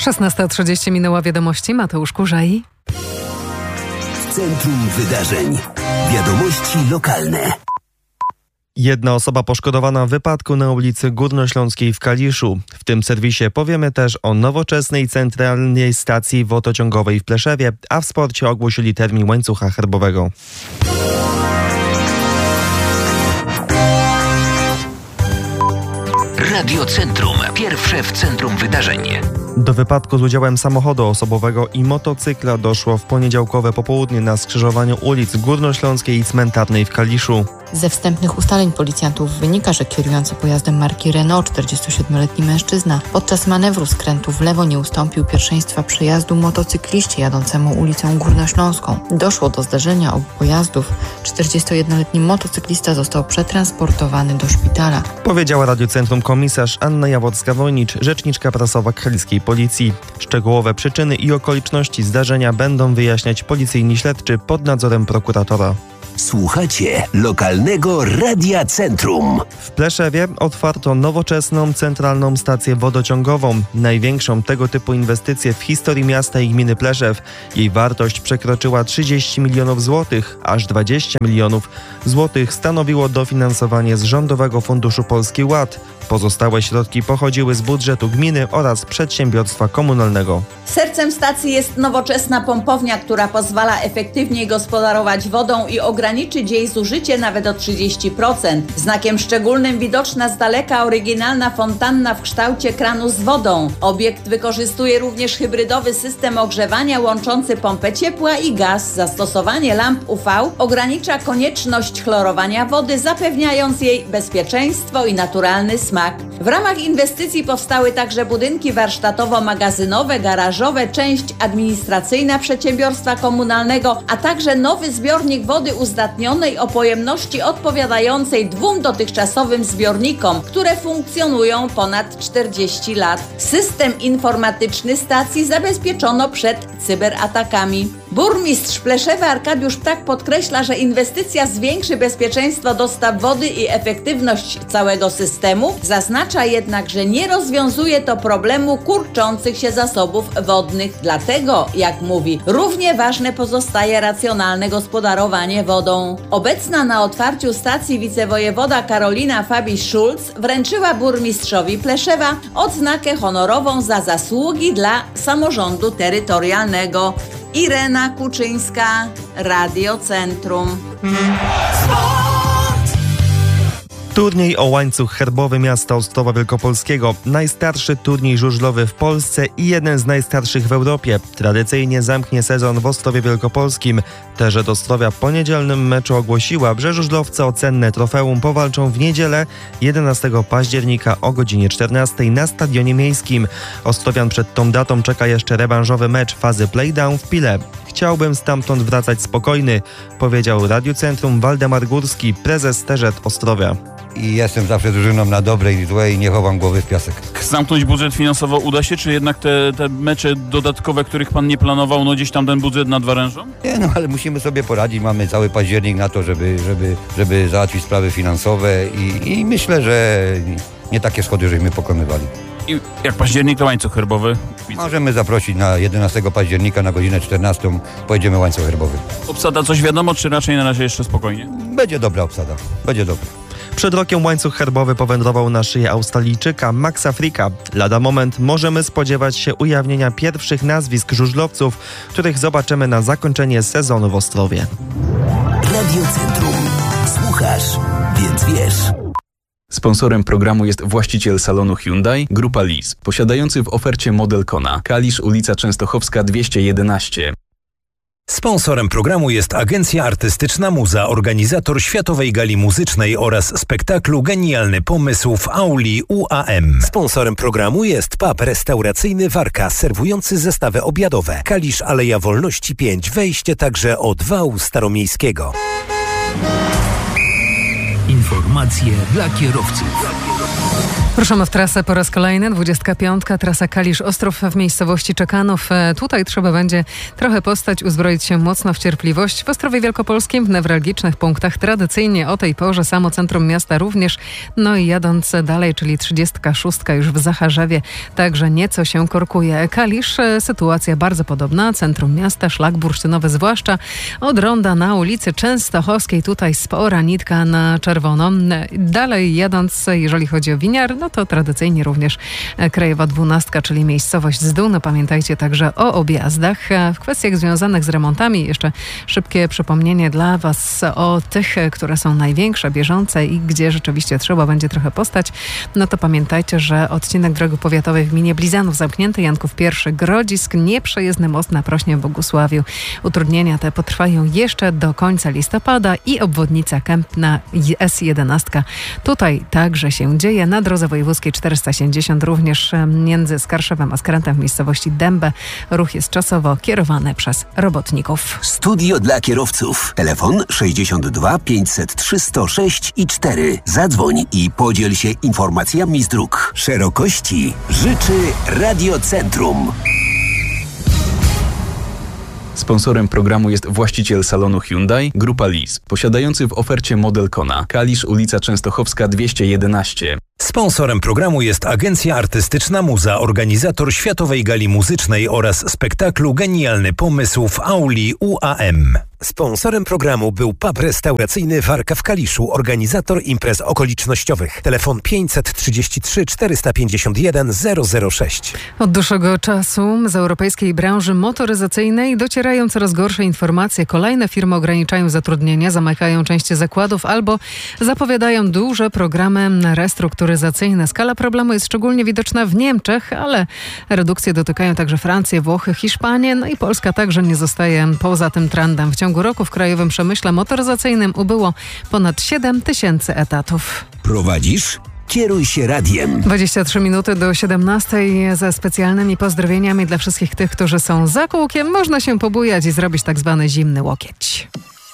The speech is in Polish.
16:30 minęła wiadomości. Mateusz Kurzaj. W centrum wydarzeń. Wiadomości lokalne. Jedna osoba poszkodowana w wypadku na ulicy Górnośląskiej w Kaliszu. W tym serwisie powiemy też o nowoczesnej centralnej stacji wodociągowej w Pleszewie, a w sporcie ogłosili termin łańcucha herbowego. Radio Centrum. Pierwsze w centrum wydarzeń. Do wypadku z udziałem samochodu osobowego i motocykla doszło w poniedziałkowe popołudnie na skrzyżowaniu ulic Górnośląskiej i Cmentarnej w Kaliszu. Ze wstępnych ustaleń policjantów wynika, że kierujący pojazdem marki Renault 47-letni mężczyzna podczas manewru skrętu w lewo nie ustąpił pierwszeństwa przejazdu motocykliście jadącemu ulicą Górnośląską. Doszło do zdarzenia obu pojazdów. 41-letni motocyklista został przetransportowany do szpitala. Powiedziała Radio Centrum komisarz Anna Jaworska-Wojnicz, rzeczniczka prasowa kaliskiej policji. Szczegółowe przyczyny i okoliczności zdarzenia będą wyjaśniać policyjni śledczy pod nadzorem prokuratora. Słuchacie lokalnego Radia Centrum. W Pleszewie otwarto nowoczesną, centralną stację wodociągową. Największą tego typu inwestycję w historii miasta i gminy Pleszew. Jej wartość przekroczyła 30 milionów złotych, aż 20 milionów złotych stanowiło dofinansowanie z Rządowego Funduszu Polski Ład. Pozostałe środki pochodziły z budżetu gminy oraz przedsiębiorstwa komunalnego. Sercem stacji jest nowoczesna pompownia, która pozwala efektywniej gospodarować wodą i ograniczyć jej zużycie nawet o 30%. Znakiem szczególnym widoczna z daleka oryginalna fontanna w kształcie kranu z wodą. Obiekt wykorzystuje również hybrydowy system ogrzewania łączący pompę ciepła i gaz. Zastosowanie lamp UV ogranicza konieczność chlorowania wody, zapewniając jej bezpieczeństwo i naturalny smak. W ramach inwestycji powstały także budynki warsztatowo-magazynowe, garażowe, część administracyjna przedsiębiorstwa komunalnego, a także nowy zbiornik wody uzdatnionej o pojemności odpowiadającej 2 dotychczasowym zbiornikom, które funkcjonują ponad 40 lat. System informatyczny stacji zabezpieczono przed cyberatakami. Burmistrz Pleszewa Arkadiusz Ptak podkreśla, że inwestycja zwiększy bezpieczeństwo dostaw wody i efektywność całego systemu. Zaznacza jednak, że nie rozwiązuje to problemu kurczących się zasobów wodnych. Dlatego, jak mówi, równie ważne pozostaje racjonalne gospodarowanie wodą. Obecna na otwarciu stacji wicewojewoda Karolina Fabiś-Szulc wręczyła burmistrzowi Pleszewa odznakę honorową za zasługi dla samorządu terytorialnego. Irena Kuczyńska, Radio Centrum. Turniej o łańcuch herbowy miasta Ostrowa Wielkopolskiego. Najstarszy turniej żużlowy w Polsce i jeden z najstarszych w Europie. Tradycyjnie zamknie sezon w Ostrowie Wielkopolskim. Terzet Ostrowia po niedzielnym meczu ogłosiła, że żużlowcy o cenne trofeum powalczą w niedzielę 11 października o godzinie 14 na Stadionie Miejskim. Ostrowian przed tą datą czeka jeszcze rewanżowy mecz fazy playdown w Pile. Chciałbym stamtąd wracać spokojny, powiedział Radiu Centrum Waldemar Górski, prezes Terzet Ostrowia. I jestem zawsze drużyną na dobre i złe i nie chowam głowy w piasek. Zamknąć budżet finansowo uda się, czy jednak te mecze dodatkowe, których pan nie planował, no gdzieś tam ten budżet nadwyrężą? Nie, no ale musimy sobie poradzić. Mamy cały październik na to, żeby załatwić sprawy finansowe i myślę, że nie takie schody żeśmy pokonywali. I jak październik, to łańcuch herbowy? Możemy zaprosić na 11 października na godzinę 14. Pojedziemy łańcuch herbowy. Obsada coś wiadomo, czy raczej na razie jeszcze spokojnie? Będzie dobra obsada. Będzie dobra. Przed rokiem łańcuch herbowy powędrował na szyję Australijczyka Maxa Fricka. Lada moment możemy spodziewać się ujawnienia pierwszych nazwisk żużlowców, których zobaczymy na zakończenie sezonu w Ostrowie. Radio Centrum. Słuchasz, więc wiesz. Sponsorem programu jest właściciel salonu Hyundai, Grupa Lis, posiadający w ofercie model Kona, Kalisz, ulica Częstochowska 211. Sponsorem programu jest Agencja Artystyczna Muza, organizator Światowej Gali Muzycznej oraz spektaklu Genialny Pomysł w auli UAM. Sponsorem programu jest pub restauracyjny Warka, serwujący zestawy obiadowe. Kalisz, Aleja Wolności 5, wejście także od wału staromiejskiego. Informacje dla kierowców. Ruszamy w trasę po raz kolejny, 25. Trasa Kalisz-Ostrów w miejscowości Czekanów. Tutaj trzeba będzie trochę postać, uzbroić się mocno w cierpliwość. W Ostrowie Wielkopolskim w newralgicznych punktach tradycyjnie o tej porze samo centrum miasta również. No i jadąc dalej, czyli 36. już w Zacharzewie, także nieco się korkuje. Kalisz, sytuacja bardzo podobna. Centrum miasta, szlak bursztynowy zwłaszcza od ronda na ulicy Częstochowskiej. Tutaj spora nitka na czerwono. Dalej jadąc, jeżeli chodzi o Winiar, no to tradycyjnie również Krajowa 12, czyli miejscowość Zdół. No pamiętajcie także o objazdach. W kwestiach związanych z remontami jeszcze szybkie przypomnienie dla Was o tych, które są największe, bieżące i gdzie rzeczywiście trzeba będzie trochę postać. No to pamiętajcie, że odcinek drogi powiatowej w gminie Blizanów zamknięty, Janków I, Grodzisk, nieprzejezdny most na Prośnie w Bogusławiu. Utrudnienia te potrwają jeszcze do końca listopada i obwodnica Kępna S11. Tutaj także się dzieje. Na drodze wojewódzkiej 470 również między Skarszewem a Skrętem w miejscowości Dębę. Ruch jest czasowo kierowany przez robotników. Studio dla kierowców. Telefon 62 503 106 i 4. Zadzwoń i podziel się informacjami z dróg. Szerokości życzy Radiocentrum. Sponsorem programu jest właściciel salonu Hyundai, Grupa Lease, posiadający w ofercie model Kona. Kalisz, ulica Częstochowska 211. Sponsorem programu jest Agencja Artystyczna Muza, organizator Światowej Gali Muzycznej oraz spektaklu Genialny Pomysł w auli UAM. Sponsorem programu był pub restauracyjny Warka w Kaliszu, organizator imprez okolicznościowych. Telefon 533 451 006. Od dłuższego czasu z europejskiej branży motoryzacyjnej docierają coraz gorsze informacje. Kolejne firmy ograniczają zatrudnienie, zamykają części zakładów albo zapowiadają duże programy restrukturyzacyjne. Skala problemu jest szczególnie widoczna w Niemczech, ale redukcje dotykają także Francję, Włochy, Hiszpanię, no i Polska także nie zostaje poza tym trendem. W ciągu roku w krajowym przemyśle motoryzacyjnym ubyło ponad 7 000 etatów. Prowadzisz? Kieruj się radiem. 23 minuty do 17 ze specjalnymi pozdrowieniami dla wszystkich tych, którzy są za kółkiem. Można się pobujać i zrobić tak zwany zimny łokieć.